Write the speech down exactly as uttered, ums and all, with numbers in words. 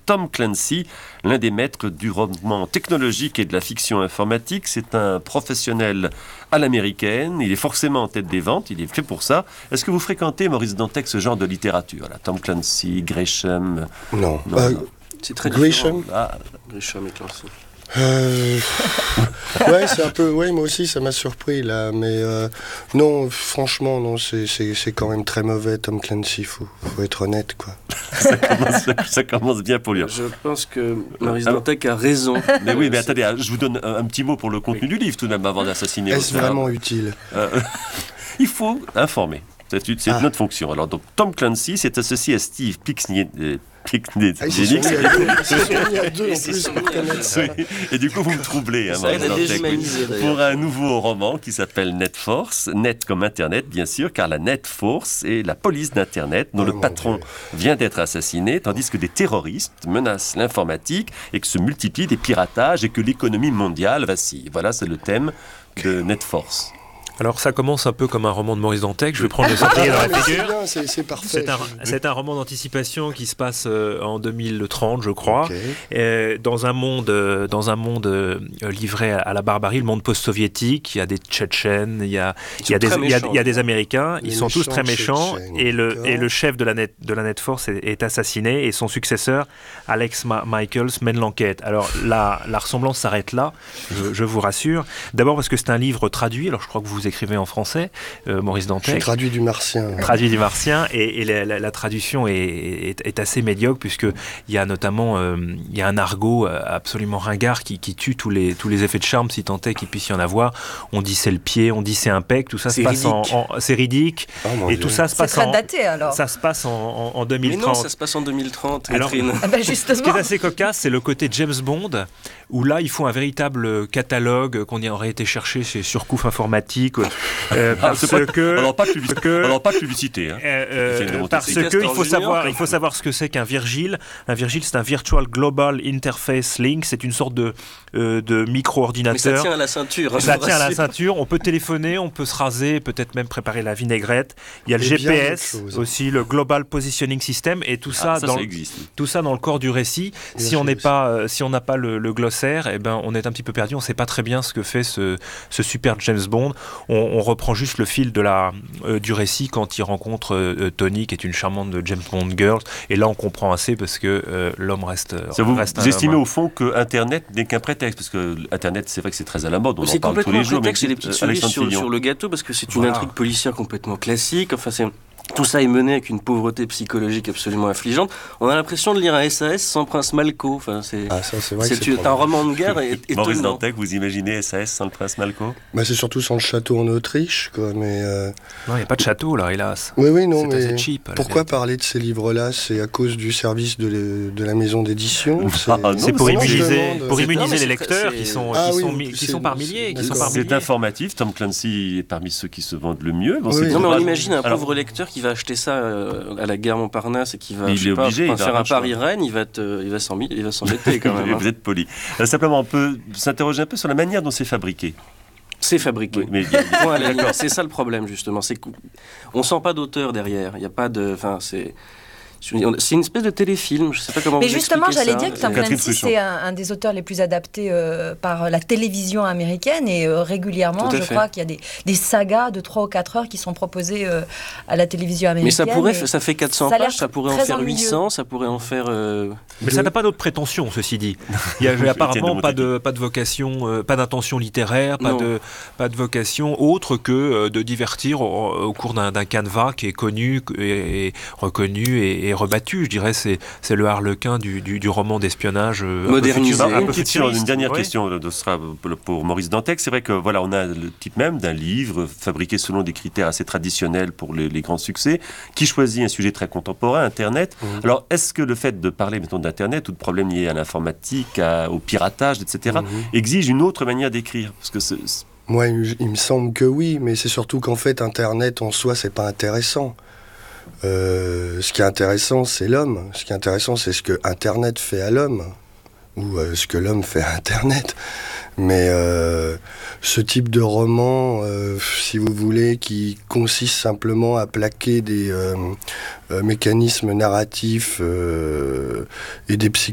Tom Clancy, l'un des maîtres du roman technologique et de la fiction informatique. C'est un professionnel à l'américaine, il est forcément en tête des ventes, il est fait pour ça. Est-ce que vous fréquentez, Maurice Dantec, ce genre de littérature là, Tom Clancy, Gresham? Non. non, euh, non. C'est très Gresham. différent. Ah, Gresham et Clancy. Euh... ouais, c'est un peu. Ouais, moi aussi, ça m'a surpris là, mais euh... non, franchement, non, c'est, c'est, c'est quand même très mauvais, Tom Clancy. Faut, faut être honnête, quoi. ça, commence, ça commence bien pour lui. Je pense que Maurice Dantec a raison. Mais oui, mais attendez, je vous donne un, un petit mot pour le contenu oui. du livre tout de même avant d'assassiner. Est-ce vraiment utile? euh, Il faut informer. C'est, c'est ah. notre fonction. Alors donc, Tom Clancy s'est associé à Steve Pickney. Euh, Pickney, ah, ils se sont mis à deux en plus pour connaître ça. Oui. Et du coup, vous me troublez, hein, pour un nouveau roman qui s'appelle Net Force. Net comme Internet, bien sûr, car la Net Force est la police d'Internet dont oh, le patron Dieu. vient d'être assassiné, tandis que des terroristes menacent l'informatique et que se multiplient des piratages et que l'économie mondiale vacille. Voilà, c'est le thème de Net Force. Alors ça commence un peu comme un roman de Maurice Dantec, je vais prendre le sanglier dans la figure. C'est, bien, c'est, c'est parfait. C'est un, c'est un roman d'anticipation qui se passe euh, en deux mille trente, je crois, okay. euh, dans un monde, euh, dans un monde euh, livré à, à la barbarie, le monde post-soviétique. Il y a des Tchétchènes, il y a, il y a, des, il y a, il y a des Américains, ils, ils sont tous très méchants, et le, et le chef de la Net, de la Net Force est, est assassiné, et son successeur, Alex Ma- Michaels, mène l'enquête. Alors la, la ressemblance s'arrête là, je, je vous rassure. D'abord parce que c'est un livre traduit, alors je crois que vous écrivez en français, euh, Maurice Dantec. Je traduis du martien. Traduit du martien, et, et la, la, la traduction est, est, est assez médiocre, puisqu'il y a notamment euh, il y a un argot absolument ringard qui, qui tue tous les, tous les effets de charme, si tant est qu'il puisse y en avoir. On dit c'est le pied, on dit c'est un pec, tout ça c'est se passe en, en... C'est ridique, oh, et tout ça se passe c'est très en... daté, alors. Ça se passe en, en, en deux mille trente. Mais non, ça se passe en deux mille trente, alors, ah ben justement. Ce qui est assez cocasse, c'est le côté James Bond, où là, il faut un véritable catalogue qu'on y aurait été chercher chez Surcouf Informatique, euh, parce ah, que... Alors pas de publicité, que, alors, pas de publicité hein. euh, euh, parce qu'il faut savoir, il faut savoir ce que c'est qu'un Virgile. Un Virgile, c'est un Virtual Global Interface Link, c'est une sorte de, euh, de micro-ordinateur. Mais ça tient à la ceinture. Hein, ça tient à la ceinture, on peut téléphoner, on peut se raser, peut-être même préparer la vinaigrette. Il y a le G P S aussi, le Global Positioning System, et tout ça, ah, ça, dans, ça le, existe. tout ça dans le corps du récit. Bien si on n'est pas, euh, si on n'a pas le, le glossaire, eh ben, on est un petit peu perdu, on ne sait pas très bien ce que fait ce, ce super James Bond. On, on reprend juste le fil de la, euh, du récit quand il rencontre euh, Tony, qui est une charmante de James Bond girl, et là on comprend assez parce que euh, l'homme reste, ça vous, reste vous estimez homme. Au fond que Internet n'est qu'un prétexte, parce que Internet, c'est vrai que c'est très à la mode, on c'est en parle tous les jours. C'est des petites cerises sur, sur le gâteau, parce que c'est une voilà. intrigue policière complètement classique. Enfin, c'est... Tout ça est mené avec une pauvreté psychologique absolument affligeante. On a l'impression de lire un S A S sans Prince Malko. Enfin, c'est, ah, ça, c'est vrai c'est, que c'est c'est un roman de guerre et, et Maurice Dantec, vous imaginez S A S sans le Prince Malko? Bah, c'est surtout sans le château en Autriche, quoi. Mais euh... non, il n'y a pas de château là, hélas. Oui, oui, non, c'est mais assez cheap. Pourquoi parler de ces livres-là? C'est à cause du service de, le, de la maison d'édition. C'est, ah, non, c'est pour immuniser, demande... pour immuniser les lecteurs c'est... qui sont, ah, qui, oui, sont, qui sont par milliers. Qui sont par c'est informatif. Tom Clancy est parmi ceux qui se vendent le mieux. Bon, oui. Non, mais on imagine un pauvre lecteur qui va acheter ça à la gare Montparnasse et qui va, je sais pas, obligé, faire un Paris-Rennes, il va, te, il va, s'en, il va s'embêter quand même. Hein. Vous êtes poli. Euh, simplement, on peut s'interroger un peu sur la manière dont c'est fabriqué. C'est fabriqué. Oui, mais il y a... bon, c'est ça le problème, justement. C'est qu'on ne sent pas d'auteur derrière. Il n'y a pas de... Enfin, c'est... C'est une espèce de téléfilm, je ne sais pas comment mais vous justement, expliquer ça. Mais justement, j'allais dire que Tom Clancy, c'est un, un des auteurs les plus adaptés euh, par la télévision américaine, et euh, régulièrement, je fait. crois qu'il y a des, des sagas de trois ou quatre heures qui sont proposées euh, à la télévision américaine. Mais ça, pourrait, ça fait quatre cents ça pages, ça pourrait en faire huit cents, ça pourrait en faire... Euh, mais deux. Ça n'a pas d'autres prétentions, ceci dit. Il n'y a apparemment pas de, pas de vocation, euh, pas d'intention littéraire, pas de, pas de vocation autre que euh, de divertir au, au cours d'un, d'un canevas qui est connu et, et reconnu et, et rebattu, je dirais, c'est, c'est le harlequin du, du, du roman d'espionnage euh, modernisé. Un peu futur, une dernière oui. question de, sera pour Maurice Dantec. C'est vrai que voilà, on a le type même d'un livre fabriqué selon des critères assez traditionnels pour les, les grands succès, qui choisit un sujet très contemporain, Internet. Mmh. Alors, est-ce que le fait de parler mettons d'Internet ou de problèmes liés à l'informatique, à, au piratage, et cetera, mmh. exige une autre manière d'écrire? Parce que c'est, c'est... Moi, il me semble que oui, mais c'est surtout qu'en fait, Internet en soi, c'est pas intéressant. Euh, ce qui est intéressant, c'est l'homme. Ce qui est intéressant, c'est ce que Internet fait à l'homme, ou euh, ce que l'homme fait à Internet. Mais euh, ce type de roman, euh, si vous voulez, qui consiste simplement à plaquer des euh, euh, mécanismes narratifs euh, et des psychologies,